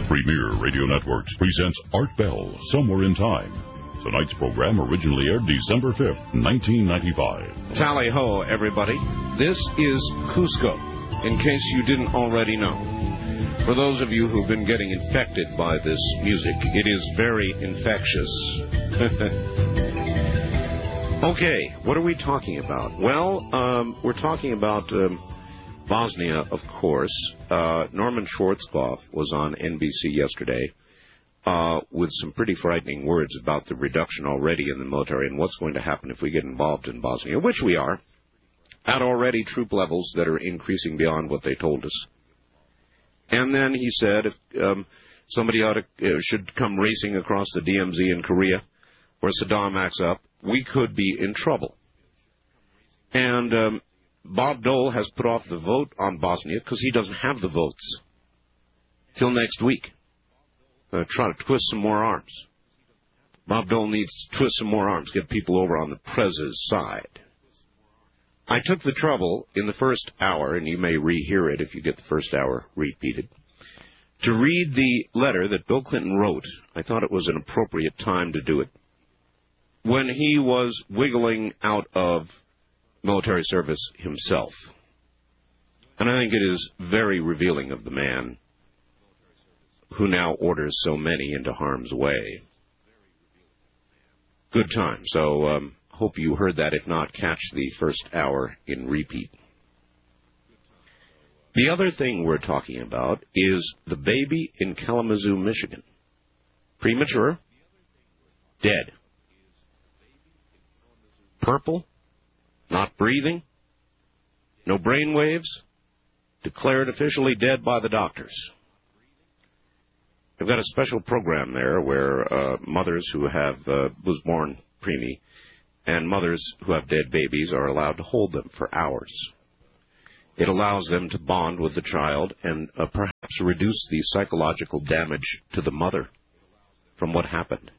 Premier Radio Networks presents Art Bell, Somewhere in Time. Tonight's program originally aired December 5th, 1995. Tally-ho, everybody. This is Cusco, in case you didn't already know. For those of you who've been getting infected by this music, it is very infectious. Okay, what are we talking about? Well, we're talking about Bosnia, of course. Norman Schwarzkopf was on NBC yesterday with some pretty frightening words about the reduction already in the military and what's going to happen if we get involved in Bosnia, which we are, at already troop levels that are increasing beyond what they told us. And then he said if somebody should come racing across the DMZ in Korea, where Saddam acts up, we could be in trouble. And Bob Dole has put off the vote on Bosnia because he doesn't have the votes till next week. Try to twist some more arms. Bob Dole needs to twist some more arms, get people over on the Prez's side. I took the trouble in the first hour, and you may rehear it if you get the first hour repeated, to read the letter that Bill Clinton wrote. I thought it was an appropriate time to do it, when he was wiggling out of military service himself. And I think it is very revealing of the man who now orders so many into harm's way. Good time. So hope you heard that. If not, catch the first hour in repeat. The other thing we're talking about is the baby in Kalamazoo, Michigan. Premature, dead. Purple, not breathing, no brain waves, declared officially dead by the doctors. They've got a special program there where mothers who have was born preemie and mothers who have dead babies are allowed to hold them for hours. It allows them to bond with the child and perhaps reduce the psychological damage to the mother from what happened.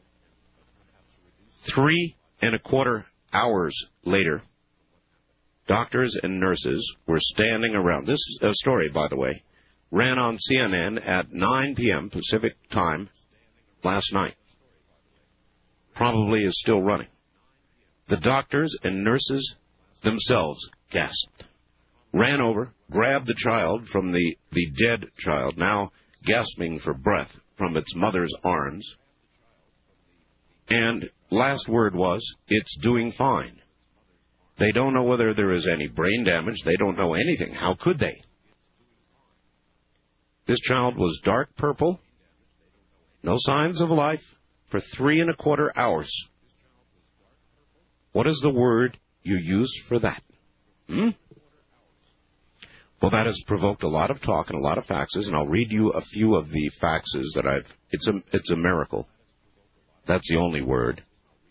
3.25 hours later, doctors and nurses were standing around. This is a story, by the way, ran on CNN at 9 p.m. Pacific time last night. Probably is still running. The doctors and nurses themselves gasped, ran over, grabbed the child from the dead child, now gasping for breath, from its mother's arms. And last word was, it's doing fine. They don't know whether there is any brain damage. They don't know anything. How could they? This child was dark purple, no signs of life, for 3.25 hours. What is the word you used for that? Well, that has provoked a lot of talk and a lot of faxes, and I'll read you a few of the faxes that it's a miracle. That's the only word.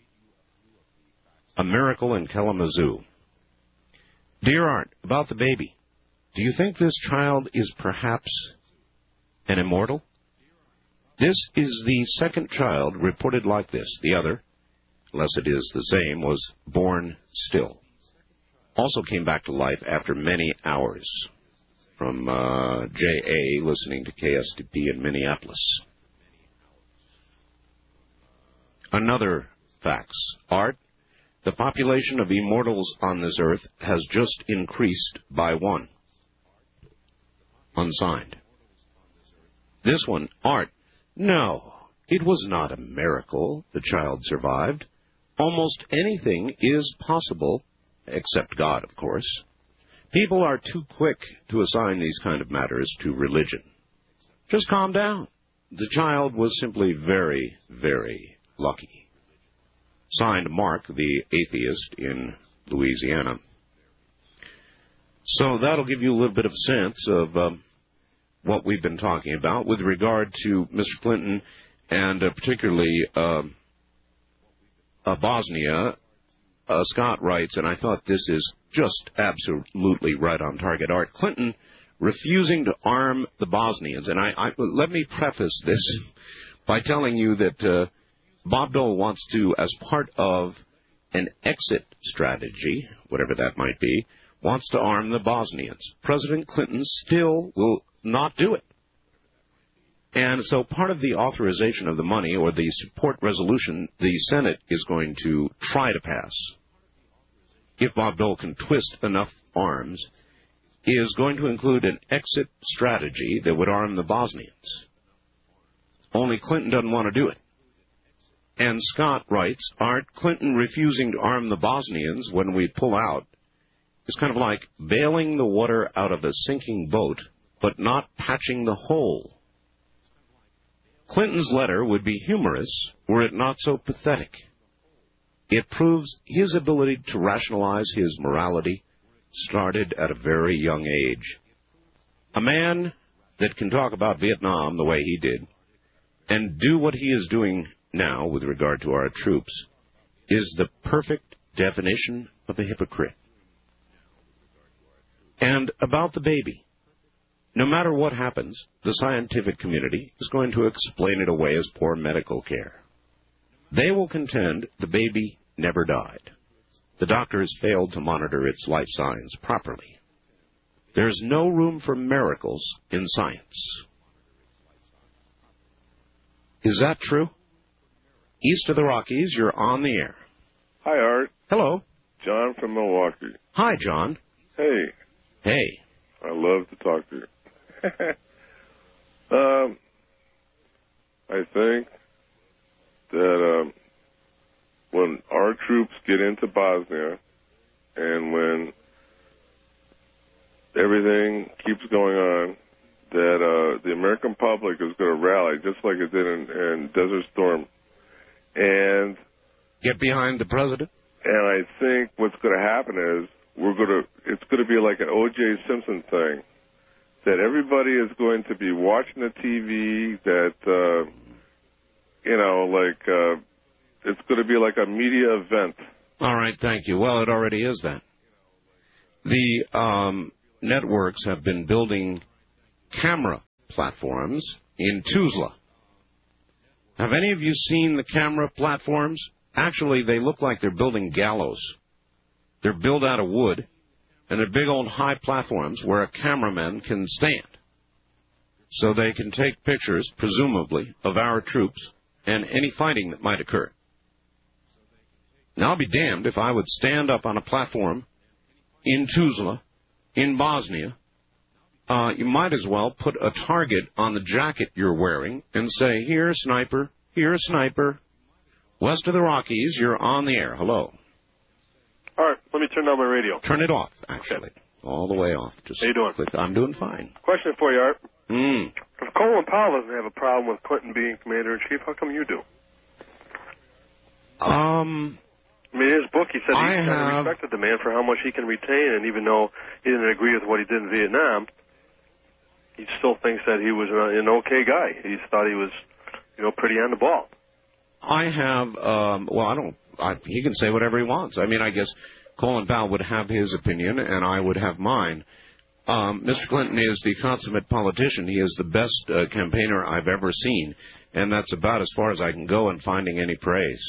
A miracle in Kalamazoo. Dear Art, about the baby, do you think this child is perhaps an immortal? This is the second child reported like this. The other, unless it is the same, was born still. Also came back to life after many hours. From J.A. listening to KSTP in Minneapolis. Another fax. Art, the population of immortals on this earth has just increased by 1. Unsigned. This one, Art, no, it was not a miracle the child survived. Almost anything is possible, except God, of course. People are too quick to assign these kind of matters to religion. Just calm down. The child was simply very, very lucky. Signed, Mark, the atheist in Louisiana. So that'll give you a little bit of sense of what we've been talking about with regard to Mr. Clinton and particularly Bosnia. Scott writes, and I thought this is just absolutely right on target. Art, Clinton refusing to arm the Bosnians. And let me preface this by telling you that Bob Dole wants to, as part of an exit strategy, whatever that might be, wants to arm the Bosnians. President Clinton still will not do it. And so part of the authorization of the money or the support resolution the Senate is going to try to pass, if Bob Dole can twist enough arms, is going to include an exit strategy that would arm the Bosnians. Only Clinton doesn't want to do it. And Scott writes, Art, Clinton refusing to arm the Bosnians when we pull out is kind of like bailing the water out of a sinking boat, but not patching the hole. Clinton's letter would be humorous were it not so pathetic. It proves his ability to rationalize his morality started at a very young age. A man that can talk about Vietnam the way he did and do what he is doing now with regard to our troops is the perfect definition of a hypocrite. And about the baby, no matter what happens, the scientific community is going to explain it away as poor medical care. They will contend the baby never died. The doctors failed to monitor its life signs properly. There's no room for miracles in science. Is that true? East of the Rockies, you're on the air. Hi, Art. Hello. John from Milwaukee. Hi, John. Hey. Hey. I love to talk to you. I think that when our troops get into Bosnia and when everything keeps going on, that the American public is going to rally just like it did in Desert Storm. And get behind the president? And I think what's going to happen is it's going to be like an O.J. Simpson thing, that everybody is going to be watching the TV, that, it's going to be like a media event. All right, thank you. Well, it already is that. The networks have been building camera platforms in Tuzla. Have any of you seen the camera platforms? Actually, they look like they're building gallows. They're built out of wood, and they're big old high platforms where a cameraman can stand. So they can take pictures, presumably, of our troops and any fighting that might occur. Now, I'll be damned if I would stand up on a platform in Tuzla, in Bosnia. You might as well put a target on the jacket you're wearing and say, here, sniper, here, sniper. West of the Rockies, you're on the air. Hello. All right, let me turn down my radio. Turn it off, actually. Okay. All the way off. How you doing? I'm doing fine. Question for you, Art. If Colin Powell doesn't have a problem with Clinton being commander-in-chief, how come you do? I mean, in his book, he said he respected the man for how much he can retain, and even though he didn't agree with what he did in Vietnam, he still thinks that he was an okay guy. He thought he was, pretty on the ball. I have, he can say whatever he wants. I mean, I guess Colin Powell would have his opinion, and I would have mine. Mr. Clinton is the consummate politician. He is the best campaigner I've ever seen, and that's about as far as I can go in finding any praise.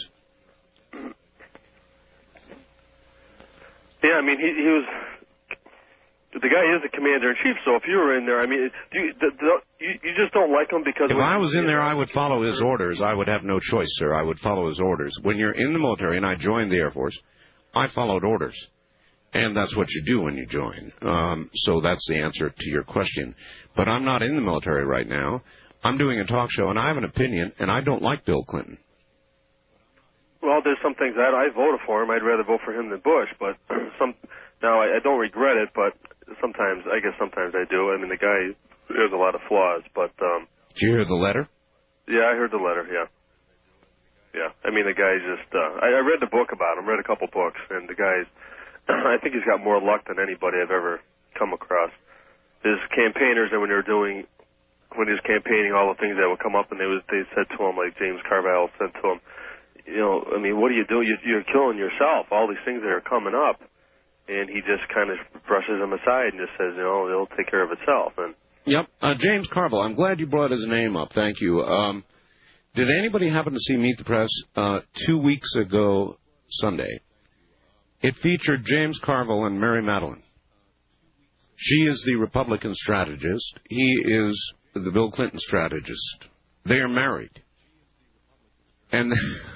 Yeah, I mean, he was... The guy is the commander-in-chief, so if you were in there, I mean, you just don't like him because... If I was in there, I would follow his orders. I would have no choice, sir. I would follow his orders. When you're in the military, and I joined the Air Force, I followed orders. And that's what you do when you join. So that's the answer to your question. But I'm not in the military right now. I'm doing a talk show, and I have an opinion, and I don't like Bill Clinton. Well, there's some things I voted for him. I'd rather vote for him than Bush, but now I don't regret it, but sometimes I do. I mean, the guy has a lot of flaws, but... Did you hear the letter? Yeah, I heard the letter, yeah. Yeah, I mean, the guy's just... I read the book about him, read a couple books, and the guy's... I think he's got more luck than anybody I've ever come across. His campaigners, and when he was campaigning, all the things that would come up, and they said to him, like James Carville said to him, I mean, what do you do? You're killing yourself. All these things that are coming up. And he just kind of brushes them aside and just says, it'll take care of itself. And yep. James Carville, I'm glad you brought his name up. Thank you. Did anybody happen to see Meet the Press 2 weeks ago Sunday? It featured James Carville and Mary Madeline. She is the Republican strategist. He is the Bill Clinton strategist. They are married. And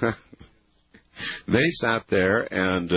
they sat there and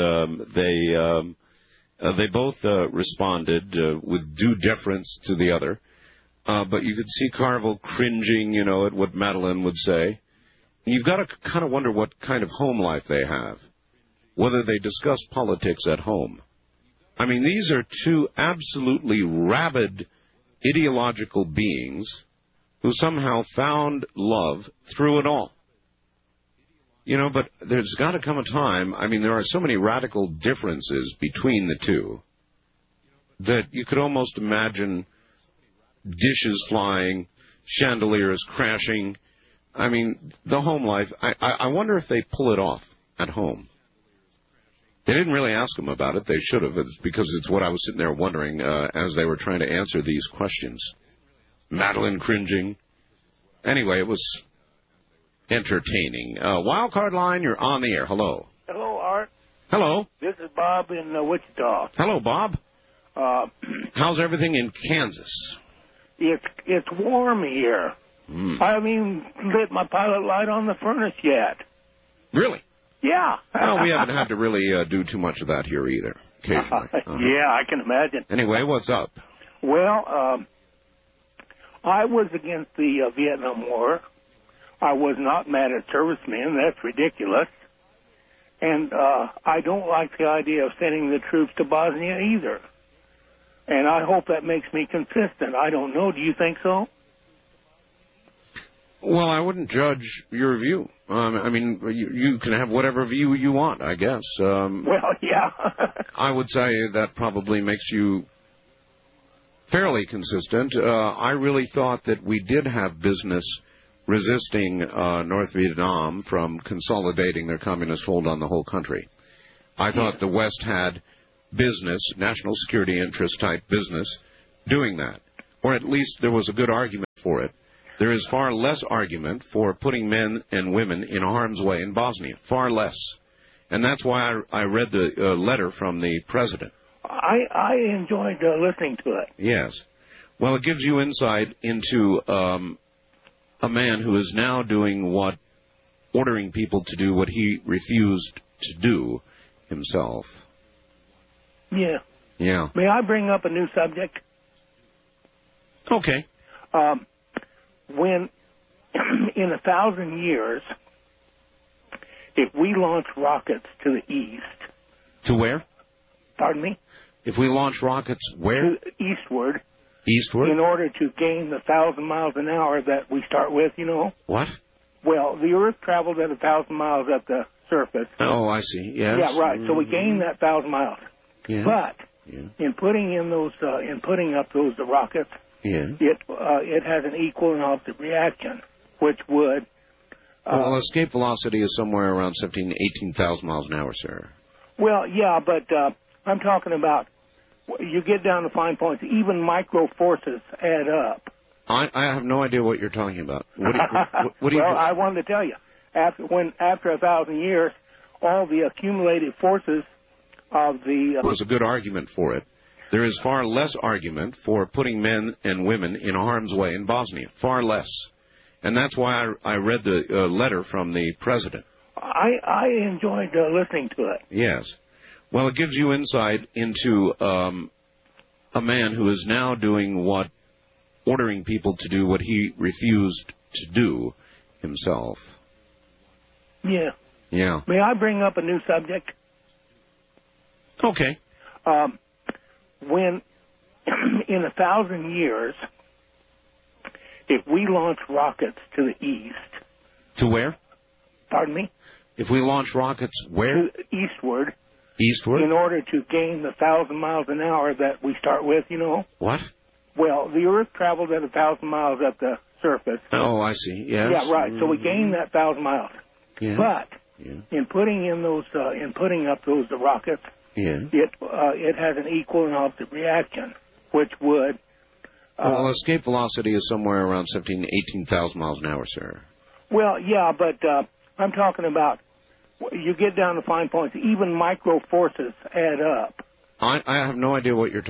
they both responded with due deference to the other. But you could see Carville cringing, at what Madeline would say. And you've got to kind of wonder what kind of home life they have, whether they discuss politics at home. I mean, these are two absolutely rabid ideological beings who somehow found love through it all. But there's got to come a time, there are so many radical differences between the two that you could almost imagine dishes flying, chandeliers crashing. The home life, I wonder if they pull it off at home. They didn't really ask him about it. They should have, because it's what I was sitting there wondering as they were trying to answer these questions. Madeline cringing. Anyway, it was entertaining. Wildcard line, you're on the air. Hello. Hello, Art. Hello. This is Bob in Wichita. Hello, Bob. How's everything in Kansas? It's warm here. I haven't even lit my pilot light on the furnace yet. Really? Yeah. Well, we haven't had to really do too much of that here either, occasionally. Yeah, I can imagine. Anyway, what's up? Well, I was against the Vietnam War. I was not mad at servicemen. That's ridiculous. And I don't like the idea of sending the troops to Bosnia either. And I hope that makes me consistent. I don't know. Do you think so? Well, I wouldn't judge your view. You can have whatever view you want, I guess. Well, yeah. I would say that probably makes you fairly consistent. I really thought that we did have business resisting North Vietnam from consolidating their communist hold on the whole country. I thought the West had business, national security interest type business, doing that. Or at least there was a good argument for it. There is far less argument for putting men and women in harm's way in Bosnia. Far less. And that's why I read the letter from the president. I enjoyed listening to it. Yes. Well, it gives you insight into a man who is now ordering people to do what he refused to do himself. Yeah. Yeah. May I bring up a new subject? Okay. When, in 1,000 years, if we launch rockets to the east... To where? Pardon me? If we launch rockets where? To eastward. Eastward? In order to gain the 1,000 miles an hour that we start with, What? Well, the Earth traveled at 1,000 miles up the surface. Oh, I see. Yes. Yeah, right. So we gained that 1,000 miles. Yeah. But in putting up those rockets, it has an equal and opposite reaction, which would... well, escape velocity is somewhere around 18,000 miles an hour, sir. Well, yeah, but I'm talking about, you get down to fine points, even micro forces add up. I have no idea what you're talking about. What do you Well, I wanted to tell you, after 1,000 years, all the accumulated forces of the... There was a good argument for it. There is far less argument for putting men and women in harm's way in Bosnia. Far less. And that's why I read the letter from the president. I enjoyed listening to it. Yes. Well, it gives you insight into a man who is now ordering people to do what he refused to do himself. Yeah. Yeah. May I bring up a new subject? Okay. When, in 1,000 years, if we launch rockets to the east... To where? Pardon me? If we launch rockets where? To eastward. Eastward? In order to gain the 1,000 miles an hour that we start with, What? Well, the Earth traveled at 1,000 miles up the surface. Oh, I see. Yes. Yeah, right. So we gained that 1,000 miles. Yeah. But in putting up those rockets, it has an equal and opposite reaction, which would... well, escape velocity is somewhere around 18,000 miles an hour, sir. Well, yeah, but I'm talking about, you get down to fine points, even micro forces add up. I have no idea what you're talking about.